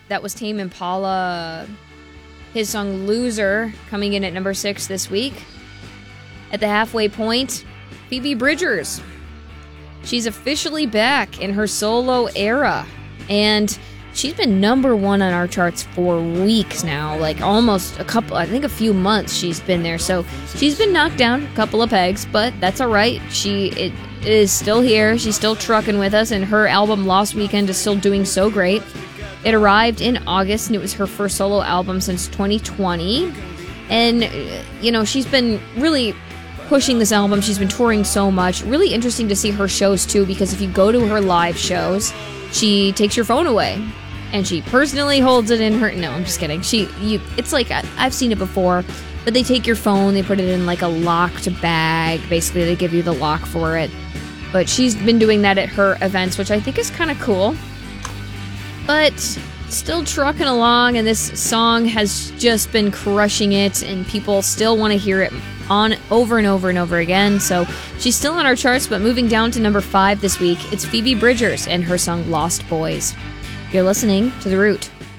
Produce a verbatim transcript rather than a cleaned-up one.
That was Tame Impala. His song Loser coming in at number six this week. At the halfway point, Phoebe Bridgers. She's officially back in her solo era. And she's been number one on our charts for weeks now. Like almost a couple, I think a few months she's been there. So she's been knocked down a couple of pegs, but that's all right. She it is still here. She's still trucking with us. And her album Lost Weekend is still doing so great. It arrived in August, and it was her first solo album since twenty twenty. And, you know, she's been really pushing this album. She's been touring so much. Really interesting to see her shows, too, because if you go to her live shows, she takes your phone away, and she personally holds it in her... No, I'm just kidding. She, you, it's like, I've seen it before, but they take your phone, they put it in, like, a locked bag. Basically, they give you the lock for it. But she's been doing that at her events, which I think is kind of cool. But still trucking along, and this song has just been crushing it, and people still want to hear it on over and over and over again. So she's still on our charts, but moving down to number five this week, it's Phoebe Bridgers and her song Lost Boys. You're listening to The Root.